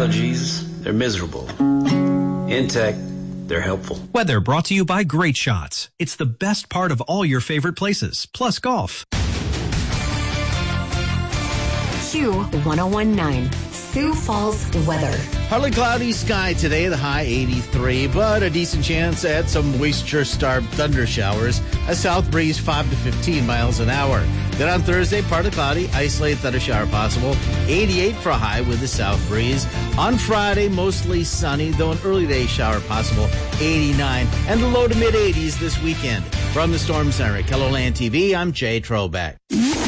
allergies, they're miserable. In tech, they're helpful. Weather brought to you by Great Shots. It's the best part of all your favorite places, plus golf. Q1019, Sioux Falls weather. Partly cloudy sky today, the high 83, but a decent chance at some moisture-starved thunder showers. A south breeze 5 to 15 miles an hour. Then on Thursday, partly cloudy, isolated thunder shower possible. 88 for a high with a south breeze. On Friday, mostly sunny, though an early day shower possible. 89 and the low to mid 80s this weekend. From the Storm Center at KELOLAND TV, I'm Jay Trobeck.